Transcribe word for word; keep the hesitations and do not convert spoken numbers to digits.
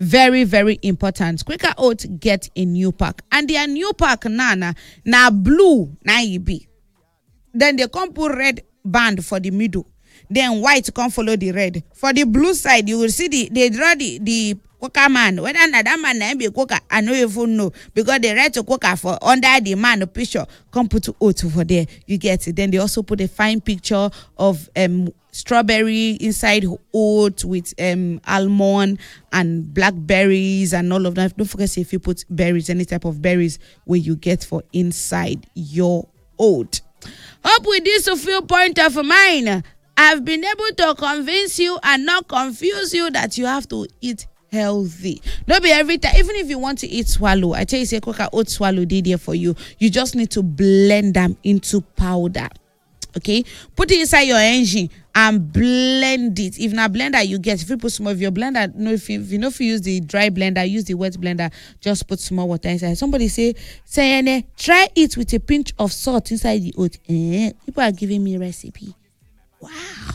Very, very important. Quaker Oats get a new pack. And their new pack, nana, na blue, na e be. Then they come put red band for the middle. Then white come follow the red. For the blue side, you will see the they draw the, the Quaker man. Whether that man na be Quaker, I don't even know. Because they write to Quaker for under the man picture. Come put oat for there. You get it. Then they also put a fine picture of um strawberry inside oat with um almond and blackberries and all of that. Don't forget if you put berries, any type of berries where you get for inside your oat. Hope with this a few point of mine, I've been able to convince you and not confuse you that you have to eat healthy. Don't be every time, even if you want to eat swallow, I tell you, say Quaker Oat swallow did there for you. You just need to blend them into powder. Okay, put it inside your engine and blend it. If not blender you get, if you put small, if your blender, no, if you, if you know if you use the dry blender, use the wet blender, just put small water inside. Somebody say, say, try it with a pinch of salt inside the oat. Eh, people are giving me recipe. Wow.